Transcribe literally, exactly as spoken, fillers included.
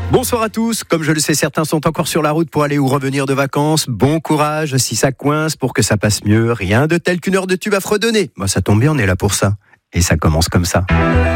Bonsoir à tous, comme je le sais, certains sont encore sur la route pour aller ou revenir de vacances. Bon courage, si ça coince, pour que ça passe mieux, rien de tel qu'une heure de tube à fredonner. Moi, ça tombe bien, on est là pour ça. Et ça commence comme ça.